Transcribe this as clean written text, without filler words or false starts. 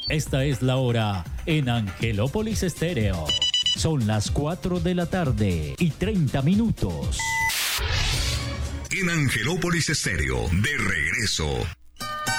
Esta es la hora en Angelópolis Estéreo. Son las 4 de la tarde y 30 minutos. En Angelópolis Estéreo, de regreso.